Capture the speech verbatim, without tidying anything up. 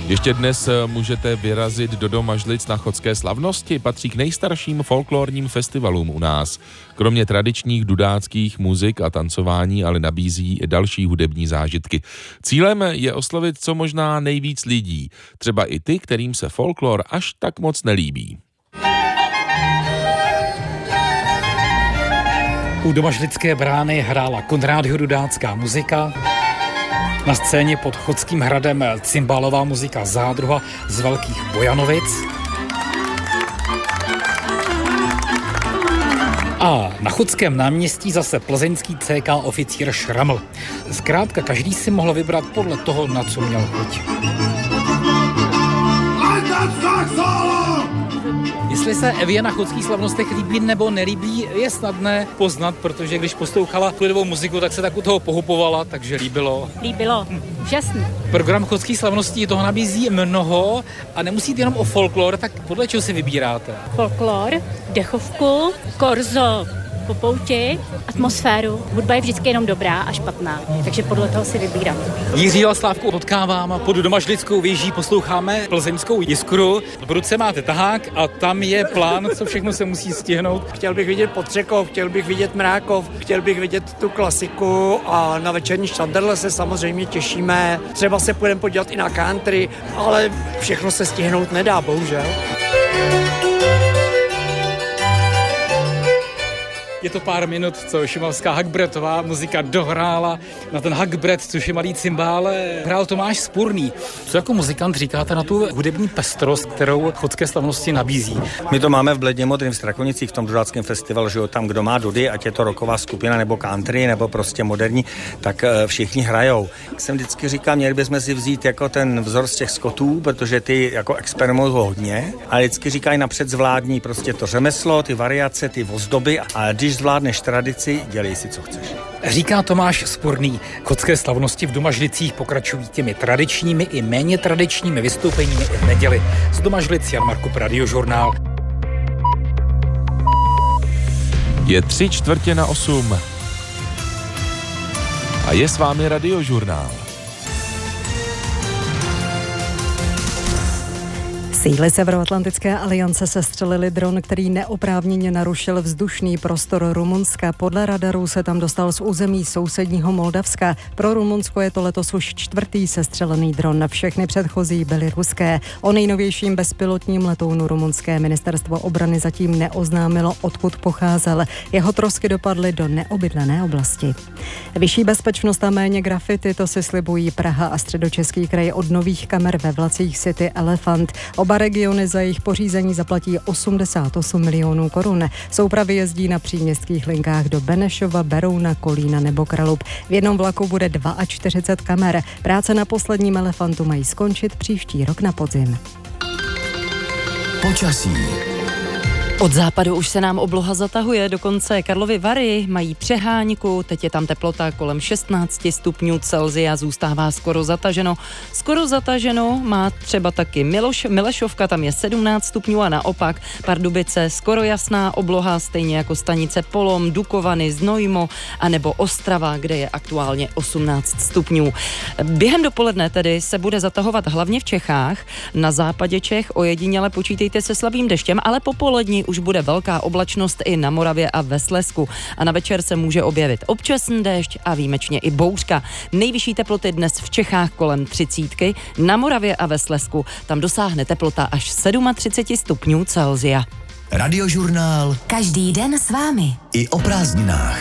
Ještě dnes můžete vyrazit do Domažlic na Chodské slavnosti, patří k nejstarším folklorním festivalům u nás. Kromě tradičních dudáckých muzik a tancování ale nabízí i další hudební zážitky. Cílem je oslovit co možná nejvíc lidí, třeba i ty, kterým se folklor až tak moc nelíbí. U Domažlické brány hrála Konrádho dudácká muzika. Na scéně pod Chodským hradem cymbálová muzika Zádruha z Velkých Bojanovic. A na Chodském náměstí zase plzeňský C K oficír Šraml. Zkrátka každý si mohl vybrat podle toho, na co měl chuť. Jestli se Evě na chodských slavnostech líbí nebo nelíbí, je snadné poznat, protože když poslouchala lidovou muziku, tak se tak u toho pohupovala, takže líbilo. Líbilo, úžasný. Program chodských slavností toho nabízí mnoho a nemusí jít jenom o folklor, tak podle čeho si vybíráte? Folklor, dechovku, korzo po pouti, atmosféru. Hudba je vždycky jenom dobrá a špatná, takže podle toho si vybírám. Jiřího a Slávku potkávám pod Domažlickou věží, posloucháme plzeňskou Jiskru. V ruce máte tahák a tam je plán, co všechno se musí stihnout. Chtěl bych vidět Potřekov, chtěl bych vidět Mrákov, chtěl bych vidět tu klasiku a na večerní Štanderle se samozřejmě těšíme. Třeba se půjdeme podívat i na country, ale všechno se stihnout nedá, bohužel. Je to pár minut, co šumavská hagbretová muzika dohrála na ten hagbret, což je malý cymbál, hrál Tomáš Spurný. Co jako muzikant říkáte na tu hudební pestrost, kterou Chodské slavnosti nabízí? My to máme v Bledně Modrým v Strakonicích, v tom dudáckém festivalu, že jo, tam kdo má dudy, ať je to rocková skupina nebo country, nebo prostě moderní, tak všichni hrajou. Jsem vždycky říkal, měli bychom si vzít jako ten vzor z těch skotů, protože ty jako experimentují hodně, a vždycky říkají napřed zvládní prostě to řemeslo, ty variace, ty ozdoby, a když zvládneš tradici, dělej si, co chceš. Říká Tomáš Spurný. Chodské slavnosti v Domažlicích pokračují těmi tradičními i méně tradičními vystoupeními i v neděli. Z Domažlic Jan Markup, Radiožurnál. Je tři čtvrtě na osm. A je s vámi Radiožurnál. Síly Severoatlantické aliance sestřelili dron, který neoprávněně narušil vzdušný prostor Rumunska. Podle radarů se tam dostal z území sousedního Moldavska. Pro Rumunsko je to letos už čtvrtý sestřelený dron. Všechny předchozí byly ruské. O nejnovějším bezpilotním letounu rumunské ministerstvo obrany zatím neoznámilo, odkud pocházel. Jeho trosky dopadly do neobydlené oblasti. Vyšší bezpečnost a méně grafity, to si slibují Praha a Středočeský kraj od nových kamer ve vlacích City Elephant. Oba regiony za jejich pořízení zaplatí osmdesát osm milionů korun. Soupravy jezdí na příměstských linkách do Benešova, Berouna, Kolína nebo Kralup. V jednom vlaku bude čtyřicet dva kamer. Práce na posledním Elefantu mají skončit příští rok na podzim. Počasí. Od západu už se nám obloha zatahuje, dokonce Karlovy Vary mají přeháňku, teď je tam teplota kolem šestnáct stupňů Celsia, zůstává skoro zataženo. Skoro zataženo má třeba taky Miloš, Milešovka, tam je sedmnáct stupňů a naopak Pardubice, skoro jasná obloha, stejně jako stanice Polom, Dukovany, Znojmo a nebo Ostrava, kde je aktuálně osmnáct stupňů. Během dopoledne tedy se bude zatahovat hlavně v Čechách, na západě Čech ojediněle počítejte se slabým deštěm, ale popolední už bude velká oblačnost i na Moravě a ve Slezsku a na večer se může objevit občasný déšť a výjimečně i bouřka. Nejvyšší teploty dnes v Čechách kolem třicítky, na Moravě a ve Slezsku tam dosáhne teplota až třicet sedm stupňů Celsia. Radiožurnál. Každý den s vámi. I o prázdninách.